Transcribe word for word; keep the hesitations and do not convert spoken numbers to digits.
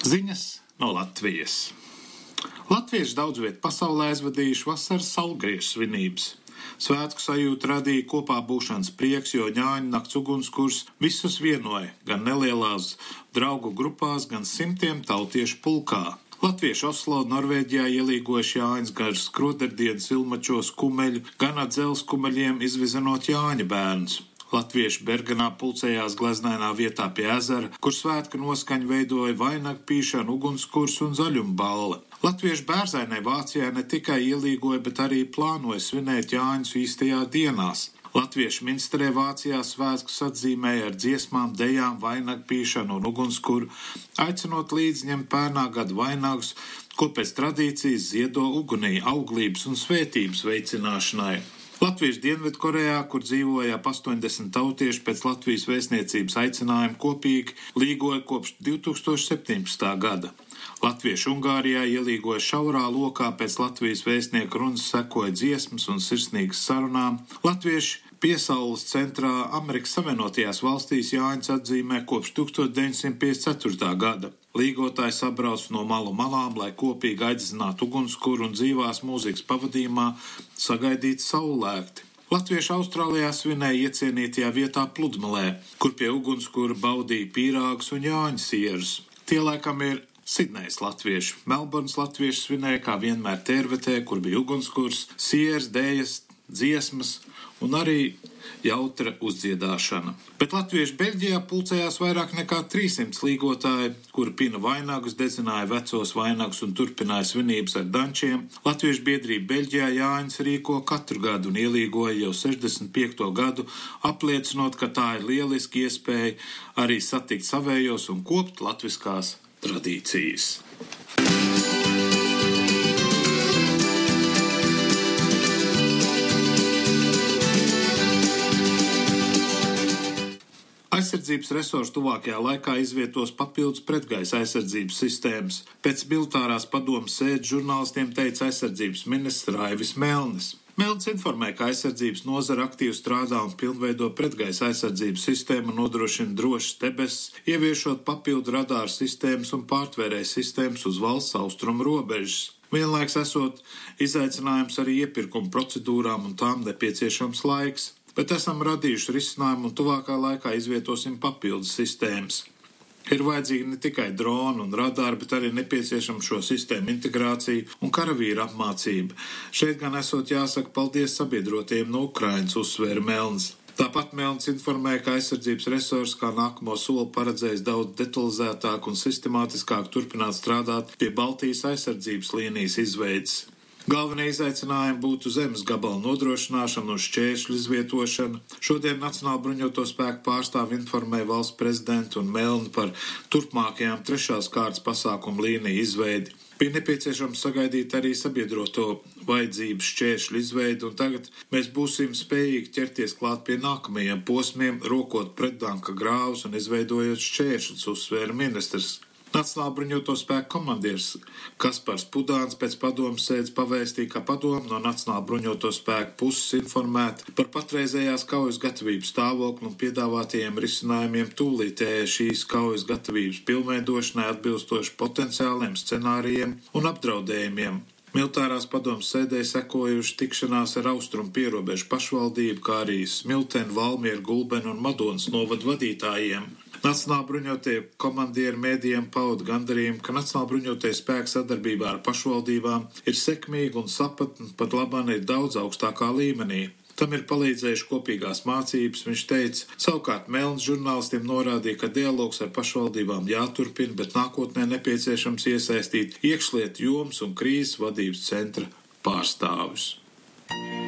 Ziņas no Latvijas. Latvieši daudz viet pasaulē aizvadījuši vasaras saulgriežu svinības. Svētku sajūtu radīja kopā būšanas prieks, jo ņāņu nakts ugunskurs visus vienoja, gan nelielās draugu grupās, gan simtiem tautiešu pulkā. Latvieši Oslo, Norvēģijā ielīgojuši Jāņus gar skroderdienas ilmačos kumeļu, gan ar dzelzs kumeļiem izvizinot Jāņa bērnus. Latvieši Bergenā pulcējās gleznainā vietā pie ezera, kur svētku noskaņu veidoja vainagu pīšana, ugunskurs un zaļumballe. Latvieši Bērzainē Vācijā ne tikai ielīgoja, bet arī plānoja svinēt Jāņus īstajā dienās. Latvieši Minsterē Vācijā svētkus atzīmēja ar dziesmām, dejām, vainagu pīšanu un ugunskuru, aicinot līdzņemt pērnā gada vainagus, ko pēc tradīcijas ziedo ugunī auglības un svētības veicināšanai. Latvieši Dienvidkorejā, kur dzīvoja ap astoņdesmit tautieši pēc Latvijas vēstniecības aicinājuma kopīgi, līgoja kopš divi tūkstoši septiņpadsmitā gada. Latvieši Ungārijā ielīgoja šaurā lokā pēc Latvijas vēstnieka runas sekoja dziesmas un sirsnīgas sarunām. Latvieši Piesaules centrā Amerikas Savienotajās valstīs Jāņus atzīmē kopš tūkstoš deviņsimt piecdesmit ceturtā gada. Līgotāji sabrauc no malu malām, lai kopīgi aizdedzinātu ugunskura un dzīvās mūzikas pavadījumā sagaidītu saulēkti. Latvieši Austrālijā svinēja iecienītajā vietā Pludmalē, kur pie ugunskura baudīja pīrāgus un Jāņu sierus. Tie laikam ir Sidnejas latvieši. Melburnas latvieši svinēja kā vienmēr Tērvetē, kur bija ugunskurs, sieras, dējas, dziesmas un arī jautra uzdziedāšana. Bet latvieši Beļģijā pulcējās vairāk nekā trīssimts līgotāji, kuri pina vainagus, dedzināja vecos vainagus un turpināja svinības ar dančiem. Latviešu biedrība Beļģijā Jāņus rīko katru gadu un ielīgoja jau sešdesmit piekto gadu, apliecinot, ka tā ir lieliski iespēja arī satikt savējos un kopt latviskās tradīcijas. Aizsardzības resursi tuvākajā laikā izvietos papildus pretgaisa aizsardzības sistēmas. Pēc militārās padomes sēdes žurnālistiem teica aizsardzības ministrs Raivis Melnis. Melnis informē, ka aizsardzības nozara aktīvi strādā un pilnveido pretgaisa aizsardzības sistēmu un nodrošina drošas debesis, ieviešot papildu radāru sistēmas un pārtvērēju sistēmas uz valsts austrumu robežas. Vienlaiks esot izaicinājums arī iepirkuma procedūrām un tām nepieciešams laiks. Bet esam radījuši risinājumu un tuvākā laikā izvietosim papildus sistēmas. Ir vajadzīgi ne tikai droni un radāri, bet arī nepieciešama šo sistēmu integrācija un karavīra apmācība. Šeit gan esot jāsaka paldies sabiedrotiem no Ukrainas, uzsvēra Melnis. Tāpat Melnis informēja, ka aizsardzības resursi kā nākamo soli paredzējis daudz detalizētāk un sistemātiskāk turpināt strādāt pie Baltijas aizsardzības līnijas izveides. Galvenie izaicinājumi būtu zemes gabalu nodrošināšana un šķēršļu izvietošana. Šodien Nacionālo bruņoto spēku pārstāvi informēja valsts prezidentu un Melni par turpmākajām trešās kārtas pasākumu līniju izveidi. Bija nepieciešams sagaidīt arī sabiedroto vajadzības šķēršļu izveidi, un tagad mēs būsim spējīgi ķerties klāt pie nākamajiem posmiem, rokot prettanka grāvus un izveidojot šķēršļus, uzsvēra ministrs. Nacionālo bruņoto spēku komandieris Kaspars Pudāns pēc padomes sēdes pavēstīja, ka padome no Nacionālo bruņoto spēku puses informēta par patreizējās kaujas gatavības stāvokli un piedāvātajiem risinājumiem tūlītēji šīs kaujas gatavības pilnveidošanai atbilstoši potenciāliem scenārijiem un apdraudējumiem. Militārās padomes sēdē sekojuši tikšanās ar austrumu pierobežu pašvaldību, kā arī Smiltenu, Valmieru, Gulbenu un Madonas novadu vadītājiem. Nacionālo bruņotie komandieri mēdījiem pauda gandarījumu, ka Nacionālo bruņotie spēku sadarbībā ar pašvaldībām ir sekmīga un sapratne pat labāk ir daudz augstākā līmenī. Tam ir palīdzējuši kopīgās mācības, viņš teica. Savukārt Melnis žurnālistiem norādīja, ka dialogs ar pašvaldībām jāturpina, bet nākotnē nepieciešams iesaistīt iekšlietu jomas un krīzes vadības centra pārstāvjus.